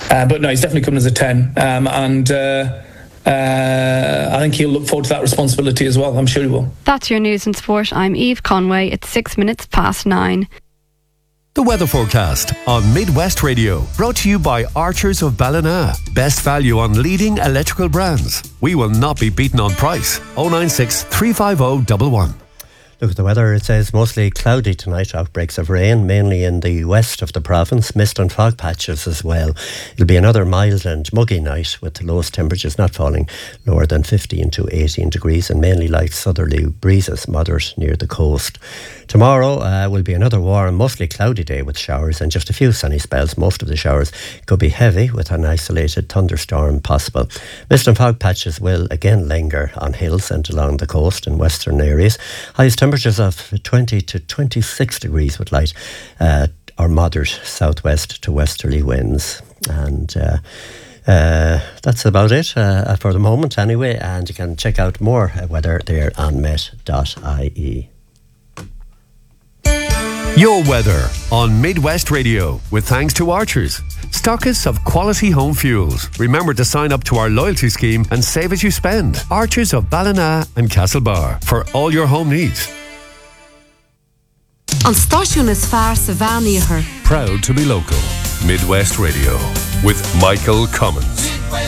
But no, he's definitely coming as a 10. And I think he'll look forward to that responsibility as well. I'm sure he will. That's your news and sport. I'm Eve Conway. It's 6 minutes past 9. The weather forecast on Midwest Radio, brought to you by Archers of Ballina. Best value on leading electrical brands. We will not be beaten on price. 096 350 111. Look at the weather. It says mostly cloudy tonight. Outbreaks of rain, mainly in the west of the province. Mist and fog patches as well. It'll be another mild and muggy night, with the lowest temperatures not falling lower than 15 to 18 degrees, and mainly light southerly breezes, moderate near the coast. Tomorrow will be another warm, mostly cloudy day with showers and just a few sunny spells. Most of the showers could be heavy, with an isolated thunderstorm possible. Mist and fog patches will again linger on hills and along the coast in western areas. Highest temperatures of 20 to 26 degrees with light or moderate southwest to westerly winds. And that's about it for the moment anyway. And you can check out more weather there on met.ie. Your weather on Midwest Radio, with thanks to Archers, stockists of quality home fuels. Remember to sign up to our loyalty scheme and save as you spend. Archers of Ballina and Castlebar, for all your home needs. An stáisiún is fearr sa bhean. Proud to be local. Midwest Radio with Michael Cummins.